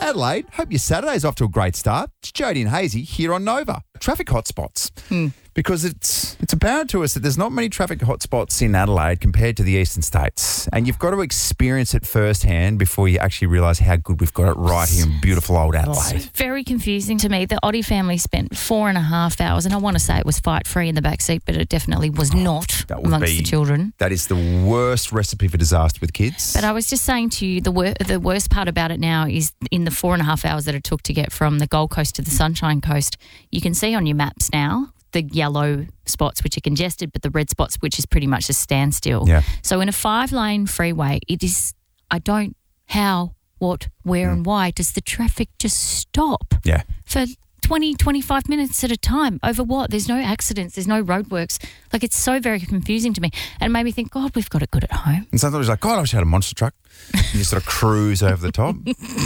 Adelaide, hope your Saturday's off to a great start. It's Jody and Hazy here on Nova. Traffic hotspots. Because it's apparent to us that there's not many traffic hotspots in Adelaide compared to the eastern states. And you've got to experience it firsthand before you actually realise how good we've got it right here in beautiful old Adelaide. Very confusing to me. The Oddie family spent 4.5 hours, and I want to say it was fight-free in the back seat, but it definitely was not amongst the children. That is the worst recipe for disaster with kids. But I was just saying to you, the worst part about it now is in the 4.5 hours that it took to get from the Gold Coast to the Sunshine Coast, you can see on your maps now the yellow spots which are congested, but the red spots which is pretty much a standstill. Yeah. So in a 5-lane freeway, it is, how, what, where and why does the traffic just stop? Yeah. For 20, 25 minutes at a time. Over what? There's no accidents. There's no roadworks. Like, it's so very confusing to me. And it made me think, God, we've got it good at home. And sometimes you're like, God, I wish I had a monster truck. You sort of cruise over the top.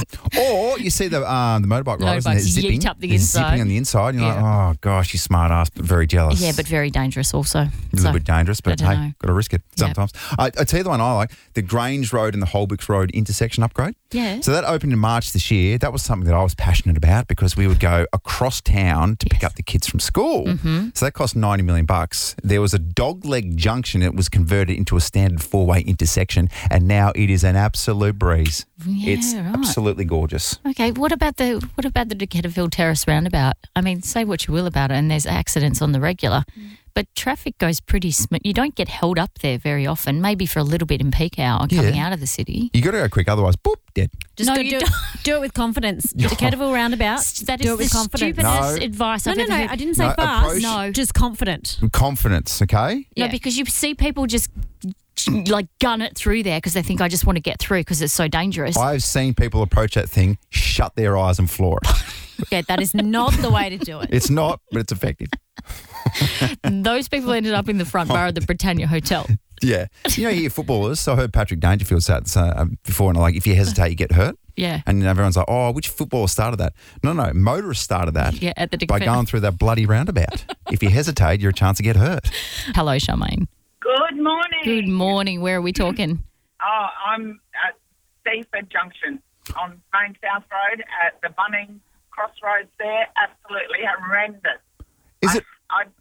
Or you see the motorbike riders and they're zipping. Yeet up the inside. Zipping on the inside. And you're like, oh, gosh, you smart ass, but very jealous. Yeah, but very dangerous also. A little bit dangerous, but I don't hey, know. got to risk it sometimes. I tell you the one I like, the Grange Road and the Holbrook Road intersection upgrade. Yeah. So that opened in March this year. That was something that I was passionate about because we would go across town to pick up the kids from school. Mm-hmm. So that cost $90 million. There was a dogleg junction. It was converted into a standard 4-way intersection, and now it is an absolute breeze. Yeah, It's right. absolutely gorgeous. Okay, what about the Decaturville Terrace roundabout? I mean, say what you will about it, and there's accidents on the regular, but traffic goes pretty smooth. You don't get held up there very often, maybe for a little bit in peak hour coming out of the city. You got to go quick, otherwise, boop, dead. Just No, go you do it with confidence. Decaturville roundabout. That do is it with the confidence. stupidest No. advice No, I've ever heard. I didn't say No, fast. approach- No. Just confident. Confidence, okay? No, Yeah. because you see people just like gun it through there because they think I just want to get through because it's so dangerous. I've seen people approach that thing, shut their eyes and floor it. Yeah, that is not the way to do it. It's not, but it's effective. Those people ended up in the front bar of the Britannia Hotel. Yeah. You know, you hear footballers, so I heard Patrick Dangerfield say it before, and like, if you hesitate, you get hurt. Yeah. And everyone's like, oh, which footballer started that? No, motorists started that. Yeah, at the by going through that bloody roundabout. If you hesitate, you're a chance to get hurt. Hello, Charmaine. Good morning. Good morning. Where are we talking? Oh, I'm at Seaford Junction on Main South Road at the Bunnings Crossroads there. Absolutely horrendous. Is it?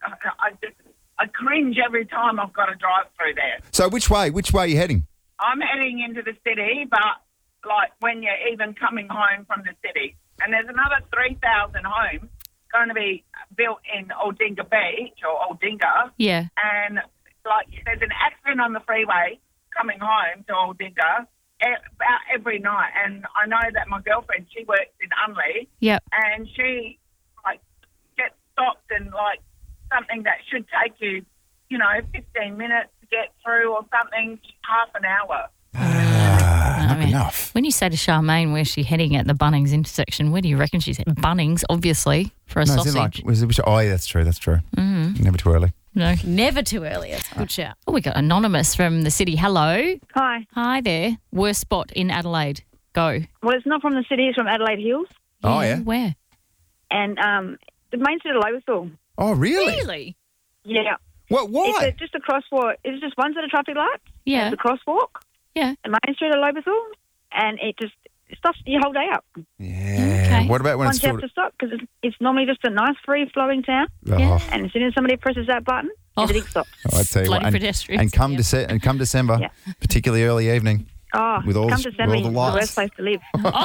I cringe every time I've got to drive through there. So which way? Which way are you heading? I'm heading into the city, but like when you're even coming home from the city, and there's another 3,000 homes going to be built in Aldinga Beach or Aldinga. Yeah. And like there's an accident on the freeway coming home to Aldinga about every night. And I know that my girlfriend, she works in Unley. Yep. And she like gets stopped and like something that should take you, 15 minutes to get through or something, half an hour. Not enough. When you say to Charmaine where's she heading at the Bunnings intersection, where do you reckon she's heading? Bunnings, obviously, for a sausage. Oh, yeah, that's true. That's true. Mm-hmm. Never too early. No. Never too early. It's a good shout. Oh, we got Anonymous from the city. Hello. Hi. Hi there. Worst spot in Adelaide. Go. Well, it's not from the city. It's from Adelaide Hills. Oh, yeah? Where? And the main street of Lowersville. Oh, really? Really? Yeah. What? Why? It's just a crosswalk. It's just one set of traffic lights. Yeah. It's a crosswalk. Yeah. The main street of Lowersville. And it just stops your whole day up. Yeah. Okay. What about when Once it's you have to stop, because it's normally just a nice, free-flowing town. Oh, And as soon as somebody presses that button, everything stops. I tell you Bloody what. pedestrians. And come December, Yeah. particularly early evening. Oh, With all come the- to send with me all the the lights. worst place to live.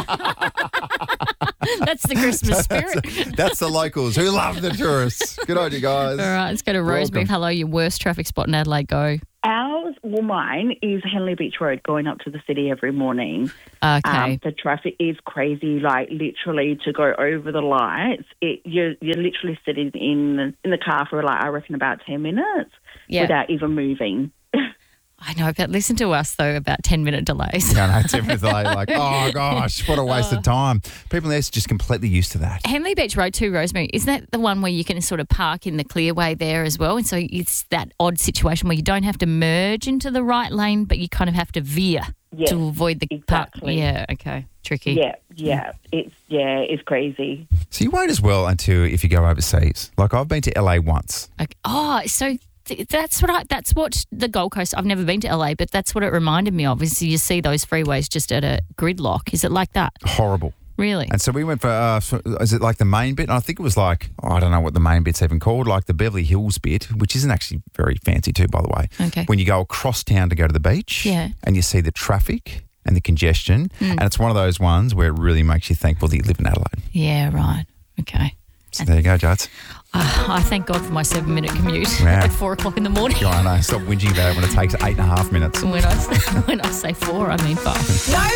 That's the Christmas spirit. That's the locals who love the tourists. Good on you guys. All right, let's go to Rosemary. Welcome. Hello, your worst traffic spot in Adelaide. Go. Mine is Henley Beach Road going up to the city every morning. Okay. The traffic is crazy, like literally to go over the lights. You're literally sitting in the car for like I reckon about 10 minutes without even moving. I know, but listen to us, though, about 10-minute delays. No, it's everything like, oh, gosh, what a waste of time. People there are just completely used to that. Henley Beach Road too, Rosemary, isn't that the one where you can sort of park in the clearway there as well? And so it's that odd situation where you don't have to merge into the right lane, but you kind of have to veer to avoid the exactly. Yeah, okay. Tricky. Yeah. It's crazy. So you wait as well until if you go overseas. Like I've been to LA once. Okay. Oh, so that's what the Gold Coast, I've never been to LA, but that's what it reminded me of, is you see those freeways just at a gridlock. Is it like that? Horrible. Really? And so we went for, is it like the main bit? And I think it was like, I don't know what the main bit's even called, like the Beverly Hills bit, which isn't actually very fancy too, by the way. Okay. When you go across town to go to the beach and you see the traffic and the congestion, and it's one of those ones where it really makes you thankful that you live in Adelaide. Yeah, right. Okay. So there you go, Jades. I thank God for my 7-minute commute Wow. at 4 o'clock in the morning. I know, stop whinging about it when it takes 8.5 minutes. When I say 4, I mean 5. No